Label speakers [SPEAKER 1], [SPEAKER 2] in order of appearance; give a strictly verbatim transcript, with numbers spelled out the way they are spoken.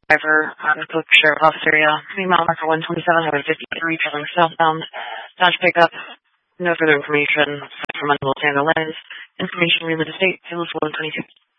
[SPEAKER 1] driver, uh, the Cook Sheriff Office area, mile marker one twenty-seven, Highway fifty-three, traveling southbound, Dodge pickup. No further information from Uncle Samuel Lens. Information relayed to state, Taylor one twenty-two.